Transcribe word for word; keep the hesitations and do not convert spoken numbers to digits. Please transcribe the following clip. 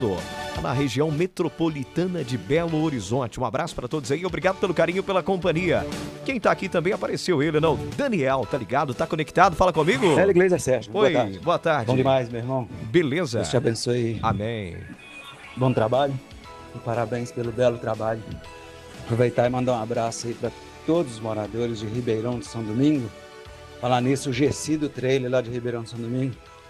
na região metropolitana de Belo Horizonte. Um abraço para todos aí, obrigado pelo carinho, pela companhia. Quem tá aqui também apareceu ele, não? Daniel, tá ligado? Tá conectado? Fala comigo. Fala, Igreja Sérgio. Oi, boa tarde. boa tarde. Bom demais, meu irmão. Beleza. Deus te abençoe. Amém. Bom trabalho e parabéns pelo belo trabalho. Aproveitar e mandar um abraço aí para todos os moradores de Ribeirão de São Domingo. Falar nisso, o Gessi do Trailer lá de Ribeirão de São Domingo.